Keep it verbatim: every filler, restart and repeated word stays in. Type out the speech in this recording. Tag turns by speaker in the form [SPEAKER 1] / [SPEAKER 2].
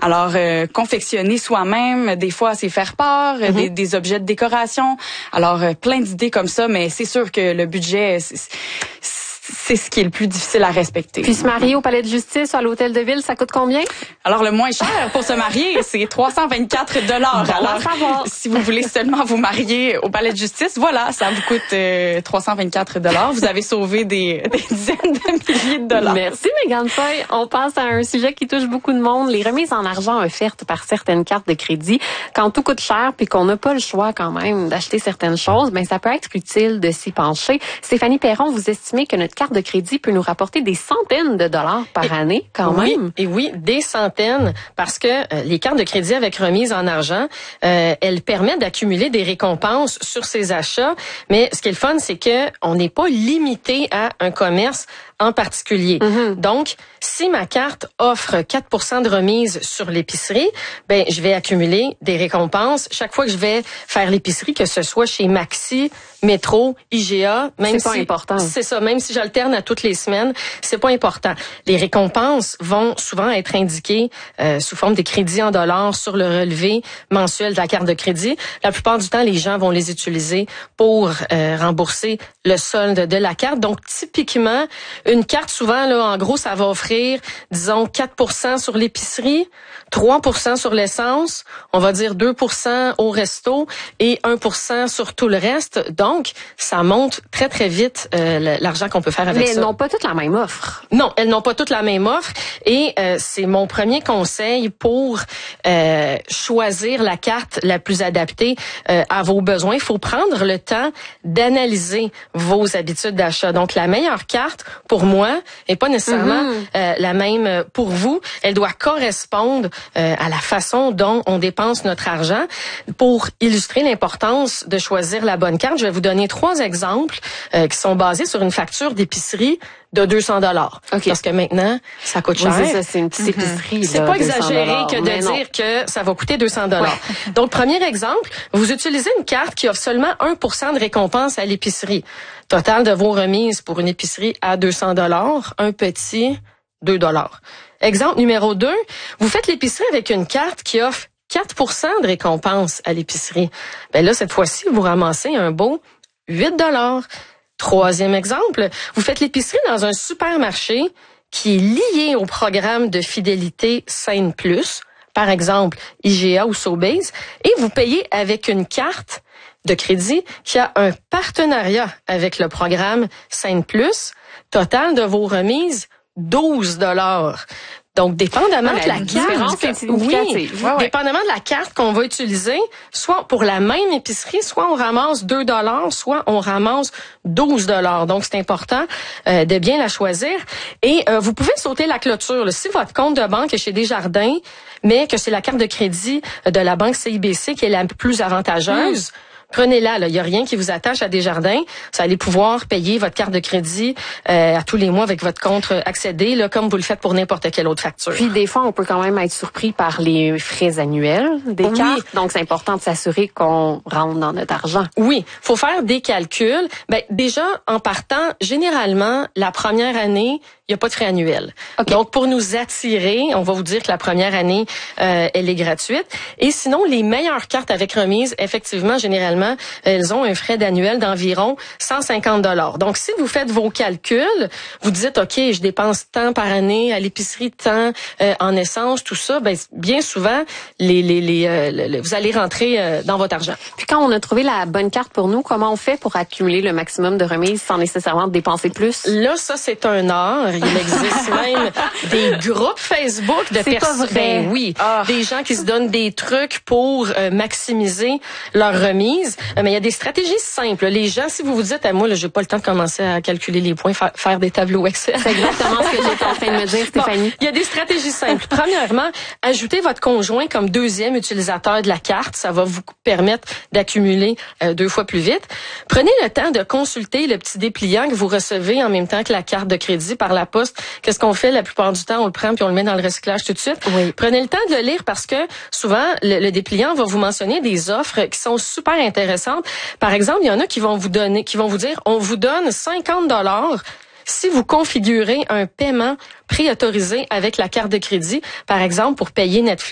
[SPEAKER 1] Alors, euh, confectionner soi-même, des fois, c'est faire part, mm-hmm. des, des objets de décoration. Alors, euh, plein d'idées comme ça, mais c'est sûr que le budget, c'est, c'est ce qui est le plus difficile à respecter.
[SPEAKER 2] Puis se marier au palais de justice ou à l'hôtel de ville, ça coûte combien?
[SPEAKER 1] Alors, le moins cher pour se marier, c'est trois cent vingt-quatre dollars.
[SPEAKER 2] Bon,
[SPEAKER 1] alors, si vous voulez seulement vous marier au palais de justice, voilà, ça vous coûte euh, trois cent vingt-quatre dollars. Vous avez sauvé des, des dizaines de milliers de dollars.
[SPEAKER 2] Merci, Mégane Foy. On passe à un sujet qui touche beaucoup de monde, les remises en argent offertes par certaines cartes de crédit. Quand tout coûte cher puis qu'on n'a pas le choix quand même d'acheter certaines choses, ben ça peut être utile de s'y pencher. Stéphanie Perron, vous estimez que notre carte de crédit peut nous rapporter des centaines de dollars par et, année quand
[SPEAKER 3] oui,
[SPEAKER 2] même?
[SPEAKER 3] Et oui, des centaines, parce que euh, les cartes de crédit avec remise en argent, euh, elles permettent d'accumuler des récompenses sur ces achats. Mais ce qui est le fun, c'est que on n'est pas limité à un commerce en particulier. Mm-hmm. Donc, si ma carte offre quatre pour cent de remise sur l'épicerie, ben je vais accumuler des récompenses chaque fois que je vais faire l'épicerie, que ce soit chez Maxi, Métro, I G A, même
[SPEAKER 2] c'est pas
[SPEAKER 3] si
[SPEAKER 2] important.
[SPEAKER 3] C'est ça, même si j'alterne à toutes les semaines, c'est pas important. Les récompenses vont souvent être indiquées euh, sous forme des crédits en dollars sur le relevé mensuel de la carte de crédit. La plupart du temps, les gens vont les utiliser pour euh, rembourser le solde de la carte. Donc, typiquement, une carte, souvent, là, en gros, ça va offrir, disons, quatre pour cent sur l'épicerie, trois pour cent sur l'essence, on va dire deux pour cent au resto et un pour cent sur tout le reste. Donc, ça monte très, très vite euh, l'argent qu'on peut faire avec
[SPEAKER 2] Mais
[SPEAKER 3] ça.
[SPEAKER 2] Mais elles n'ont pas toutes la même offre.
[SPEAKER 3] Non, elles n'ont pas toutes la même offre. Et euh, c'est mon premier conseil pour euh, choisir la carte la plus adaptée euh, à vos besoins. Il faut prendre le temps d'analyser vos habitudes d'achat. Donc, la meilleure carte, pour moi, est pas nécessairement mm-hmm. euh, la même pour vous. Elle doit correspondre euh, à la façon dont on dépense notre argent. Pour illustrer l'importance de choisir la bonne carte, je vais vous donner trois exemples euh, qui sont basés sur une facture d'épicerie de deux cents dollars. Okay. Parce que maintenant, ça coûte cher.
[SPEAKER 2] Oui, c'est ça, c'est une petite épicerie.
[SPEAKER 3] Mm-hmm. C'est
[SPEAKER 2] là,
[SPEAKER 3] pas exagéré que de
[SPEAKER 2] mais
[SPEAKER 3] dire
[SPEAKER 2] non.
[SPEAKER 3] que ça va coûter deux cents dollars. Ouais. Donc, premier exemple, vous utilisez une carte qui offre seulement un pour cent de récompense à l'épicerie. Total de vos remises pour une épicerie à deux cents dollars, un petit, deux dollars. Exemple numéro deux, vous faites l'épicerie avec une carte qui offre quatre pour cent de récompense à l'épicerie. Ben là, cette fois-ci, vous ramassez un beau huit dollars. Troisième exemple, vous faites l'épicerie dans un supermarché qui est lié au programme de fidélité Scène Plus, par exemple I G A ou Sobeys, et vous payez avec une carte de crédit qui a un partenariat avec le programme Scène Plus. Total de vos remises, douze dollars. Donc, dépendamment
[SPEAKER 2] ah,
[SPEAKER 3] de la, la carte, oui, ouais, ouais. dépendamment de la carte qu'on va utiliser, soit pour la même épicerie, soit on ramasse deux dollars, soit on ramasse douze dollars. Donc, c'est important euh, de bien la choisir. Et euh, vous pouvez sauter la clôture. Là. Si votre compte de banque est chez Desjardins, mais que c'est la carte de crédit de la banque C I B C qui est la plus avantageuse, mmh. Prenez-la, là. Il n'y a rien qui vous attache à Desjardins. Vous allez pouvoir payer votre carte de crédit euh, à tous les mois avec votre compte accédé, là, comme vous le faites pour n'importe quelle autre facture.
[SPEAKER 2] Puis des fois, on peut quand même être surpris par les frais annuels des
[SPEAKER 3] oui.
[SPEAKER 2] cartes. Donc, c'est important de s'assurer qu'on rentre dans notre argent.
[SPEAKER 3] Oui, faut faire des calculs. Ben déjà, en partant, généralement, la première année, il n'y a pas de frais annuels. Okay. Donc, pour nous attirer, on va vous dire que la première année, euh, elle est gratuite. Et sinon, les meilleures cartes avec remise, effectivement, généralement, elles ont un frais d'annuel d'environ cent cinquante dollars. Donc, si vous faites vos calculs, vous dites, OK, je dépense tant par année à l'épicerie, tant euh, en essence, tout ça, ben bien souvent, les, les, les, euh, le, vous allez rentrer euh, dans votre argent.
[SPEAKER 2] Puis quand on a trouvé la bonne carte pour nous, comment on fait pour accumuler le maximum de remises sans nécessairement dépenser plus?
[SPEAKER 3] Là, ça, c'est un art. Il existe même des groupes Facebook de
[SPEAKER 2] personnes. C'est pas vrai.
[SPEAKER 3] Ben oui, oh. Des gens qui se donnent des trucs pour euh, maximiser leur remise. Euh, mais il y a des stratégies simples. Les gens, si vous vous dites, à moi, là, j'ai pas le temps de commencer à calculer les points, fa- faire des tableaux Excel.
[SPEAKER 2] C'est exactement ce que j'étais en train de me dire, Stéphanie.
[SPEAKER 3] Bon, il y a des stratégies simples. Premièrement, ajoutez votre conjoint comme deuxième utilisateur de la carte. Ça va vous permettre d'accumuler euh, deux fois plus vite. Prenez le temps de consulter le petit dépliant que vous recevez en même temps que la carte de crédit par la poste. Qu'est-ce qu'on fait la plupart du temps? On le prend puis on le met dans le recyclage tout de suite.
[SPEAKER 2] Oui.
[SPEAKER 3] Prenez le temps de le lire parce que souvent, le, le dépliant va vous mentionner des offres qui sont super intéressantes. Par exemple, il y en a qui vont vous donner, qui vont vous dire, on vous donne cinquante dollars si vous configurez un paiement préautorisé avec la carte de crédit, par exemple, pour payer Netflix.